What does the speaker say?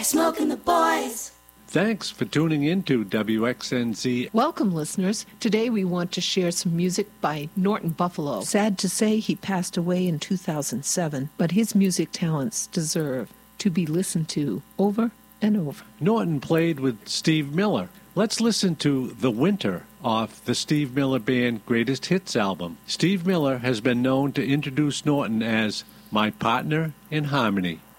Smoking the boys. Thanks for tuning in to WXNZ. Welcome, listeners. Today we want to share some music by Norton Buffalo. Sad to say he passed away in 2007, but his music talents deserve to be listened to over and over. Norton played with Steve Miller. Let's listen to The Winter off the Steve Miller Band Greatest Hits album. Steve Miller has been known to introduce Norton as my partner in harmony.